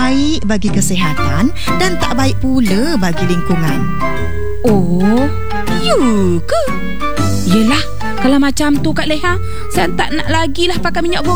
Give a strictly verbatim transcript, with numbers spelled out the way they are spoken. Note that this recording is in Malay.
baik bagi kesihatan dan tak baik pula bagi lingkungan. Oh, ya ke? Yelah, kalau macam tu Kak Leha, saya tak nak lagi lah pakai minyak goreng